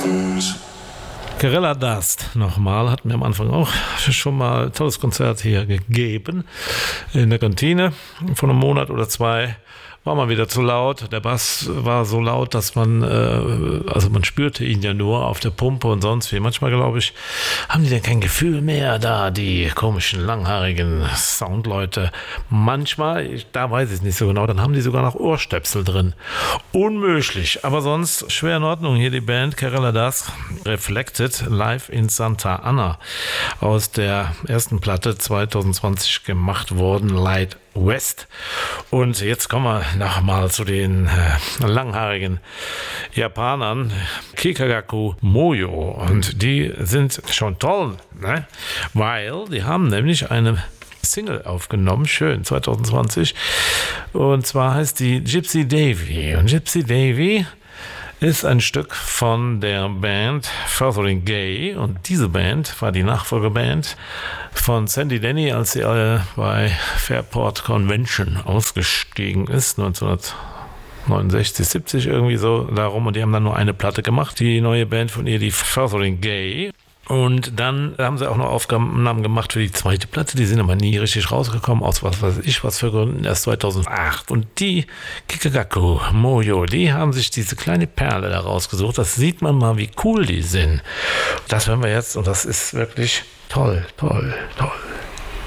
Gorilla Dust nochmal, hatten wir am Anfang auch schon mal ein tolles Konzert hier gegeben in der Kantine. Vor einem Monat oder zwei war mal wieder zu laut. Der Bass war so laut, dass man spürte ihn ja nur auf der Pumpe und sonst wie. Manchmal, glaube ich, haben die denn kein Gefühl mehr da, die komischen, langhaarigen Soundleute. Manchmal, da weiß ich es nicht so genau, dann haben die sogar noch Ohrstöpsel drin. Unmöglich, aber sonst schwer in Ordnung. Hier die Band Gorilla Dust, Reflected, live in Santa Ana, aus der ersten Platte 2020 gemacht worden, Light West. Und jetzt kommen wir nochmal zu den langhaarigen Japanern, Kikagaku Moyo. Und die sind schon toll, ne? Weil die haben nämlich eine Single aufgenommen, schön, 2020. Und zwar heißt die Gypsy Davy. Und Gypsy Davy ist ein Stück von der Band Furthering Gay, und diese Band war die Nachfolgeband von Sandy Denny, als sie bei Fairport Convention ausgestiegen ist, 1969, 70 irgendwie so darum, und die haben dann nur eine Platte gemacht, die neue Band von ihr, die Furthering Gay. Und dann haben sie auch noch Aufnahmen gemacht für die zweite Platte, die sind aber nie richtig rausgekommen, aus was weiß ich was für Gründen, erst 2008. Und die Kikagaku Moyo, die haben sich diese kleine Perle da rausgesucht. Das sieht man mal, wie cool die sind. Das hören wir jetzt, und das ist wirklich toll, toll, toll.